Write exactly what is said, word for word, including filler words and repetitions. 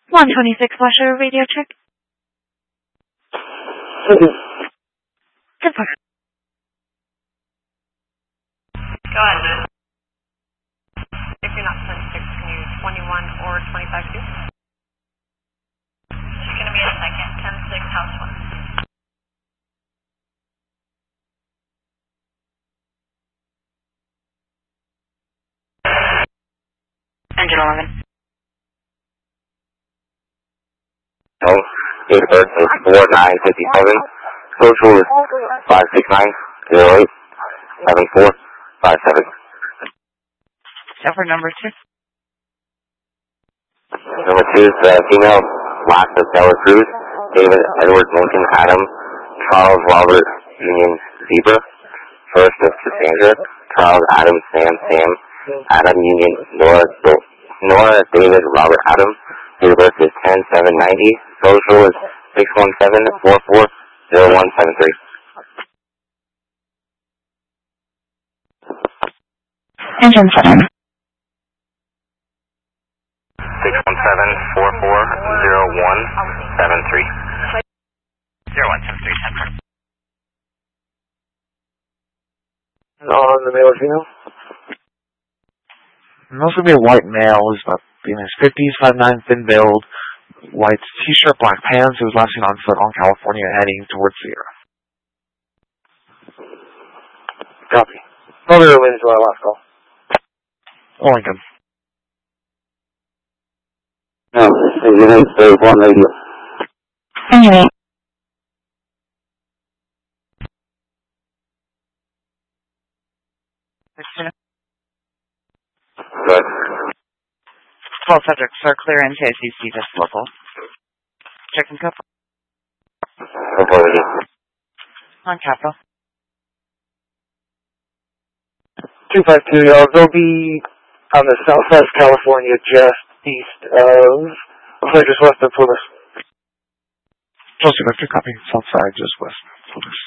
one twenty-six Flusher, radio check. Confirm. Go ahead, Liz. If you're not twenty-six, can you twenty-one or twenty-five two? She's going to be in a second. ten six, house one. Engine eleven. No, date of birth is four nine fifty-seven. Social is five six nine zero eight seven four five seven. Over number two. Number two is uh, female, last of Taylor Cruz, David Edward Lincoln Adam, Charles Robert Union Zebra, first of Cassandra, Charles Adam Sam Sam, Adam Union Nora Nora David Robert Adam, date of birth is ten seven ninety, social is six one seven four four zero one seven three. Engine seven. six one seven four four zero one seven three. zero one seven three, center. On the male or female? And also be a white male who's about in his fifties, five nine, thin build, white t-shirt, black pants, who was last seen on foot on California heading towards Sierra. Copy. Probably related to our last call. Lincoln. No, Engine eight, save one radio. Engine eight. Good. twelve subjects are clear in K C C, just local. Check and cup. Avoided. On Capital. two five two, y'all. They'll be on the southwest California, just east of, sorry, just west of Plymouth. Chelsea Vector, copy. South side, just west of Plymouth.